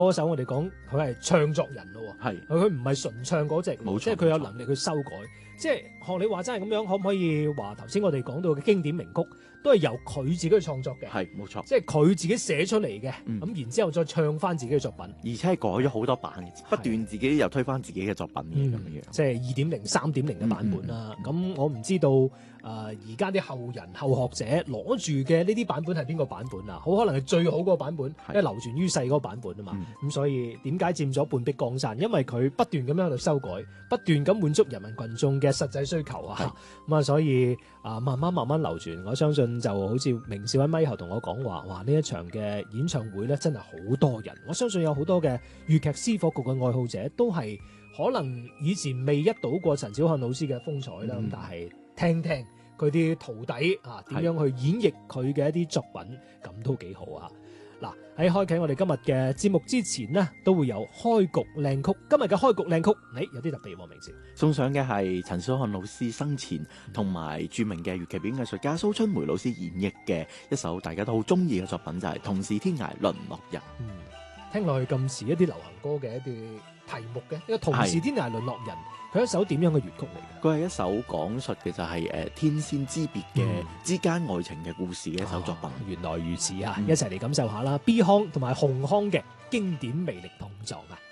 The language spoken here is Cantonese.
歌手我哋講佢係唱作人咯， 係佢唔係純唱嗰隻， 冇錯即係佢有能力去修改。即係學你話齋咁樣，可唔可以話頭先我哋講到嘅經典名曲都係由佢自己去創作嘅？ 係冇錯， 即係佢自己寫出嚟嘅，咁、 嗯然之後再唱翻自己嘅作品， 而且係改咗好多版嘅，不斷自己又推翻自己嘅作品嘅咁樣。 即係2.0、3.0嘅版本啦。咁、我唔知道而家啲後人後學者攞住嘅呢啲版本係邊個版本啊？好可能係最好嗰個版本，因為流傳於世嗰個版本啊嘛。咁、所以點解佔咗半壁江山？因為佢不斷咁樣喺度修改，不斷咁滿足人民群眾嘅實際需求啊。咁啊，所以慢慢流傳。我相信就好似明少喺咪後同我講話，哇！呢一場嘅演唱會咧，真係好多人。我相信有好多嘅粵劇私課局嘅愛好者都係可能以前未一睹過陳小漢老師嘅風采啦，但係聽聽佢啲徒弟點樣去演繹佢嘅一啲作品，咁都幾好啊！嗱，喺開啟我哋今日嘅節目之前呢，都會有開局靚曲。今日嘅開局靚曲，有啲特別喎，明少送上嘅係陳小漢老師生前同埋著名嘅粵劇表演藝術家蘇春梅老師演繹嘅一首大家都好中意嘅作品，就係、是《同是天涯淪落人》。 聽落去咁似一啲流行歌嘅一啲題目嘅，呢個《同是天涯淪落人》，佢係一首點樣嘅粵曲嚟嘅？ 佢係一首講述嘅就係天仙之別嘅之間愛情嘅故事嘅一首作品。 原來如此啊！一齊嚟感受下啦，B 康同埋洪康嘅經典魅力碰撞啊！